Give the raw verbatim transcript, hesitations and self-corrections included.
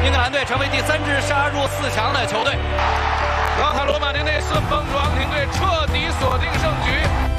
英格兰队成为第三支杀入四强的球队。 老塔罗马尼内顺风主昂艇队彻底锁定胜局。